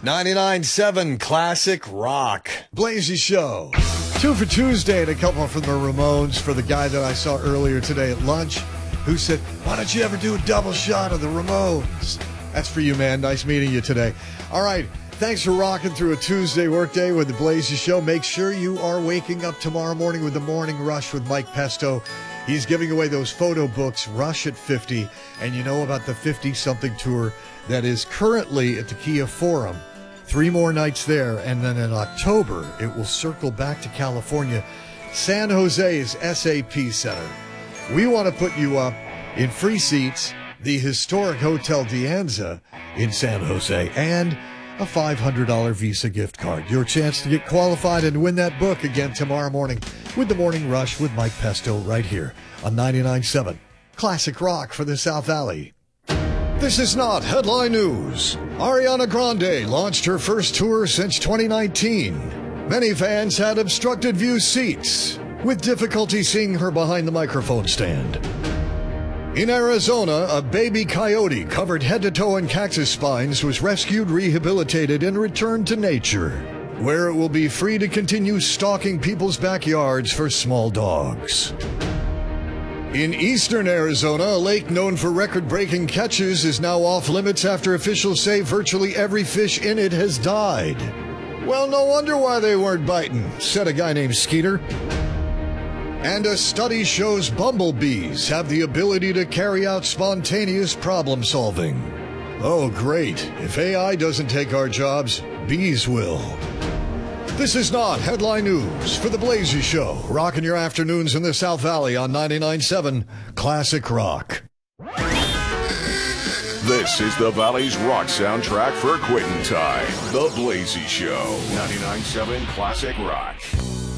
99.7 Classic Rock. Blazy Show. 2 for Tuesday and a couple from the Ramones for the guy that I saw earlier today at lunch who said, why don't you ever do a double shot of the Ramones? That's for you, man. Nice meeting you today. All right. Thanks for rocking through a Tuesday workday with the Blazy Show. Make sure you are waking up tomorrow morning with the Morning Rush with Mike Pesto. He's giving away those photo books, Rush at 50. And you know about the 50-something tour that is currently at the Kia Forum. 3 more nights there, and then in October, it will circle back to California, San Jose's SAP Center. We want to put you up in free seats, the historic Hotel De Anza in San Jose, and a $500 Visa gift card. Your chance to get qualified and win that book again tomorrow morning with the Morning Rush with Mike Pesto right here on 99.7 Classic Rock for the South Valley. This is not headline news. Ariana Grande launched her first tour since 2019. Many fans had obstructed view seats, with difficulty seeing her behind the microphone stand. In Arizona, a baby coyote covered head to toe in cactus spines was rescued, rehabilitated, and returned to nature, where it will be free to continue stalking people's backyards for small dogs. In eastern Arizona, a lake known for record-breaking catches is now off limits after officials say virtually every fish in it has died. Well, no wonder why they weren't biting, said a guy named Skeeter. And a study shows bumblebees have the ability to carry out spontaneous problem solving. Oh, great. If AI doesn't take our jobs, bees will. This is not headline news for the Blazy Show, rocking your afternoons in the South Valley on 99.7 Classic Rock. This is the Valley's rock soundtrack for quitting time. The Blazy Show, 99.7 Classic Rock.